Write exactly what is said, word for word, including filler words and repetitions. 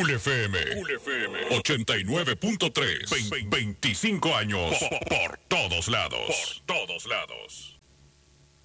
Cool F M. Cool F M. ochenta y nueve punto tres. veinticinco años. Por, por todos lados. Por todos lados.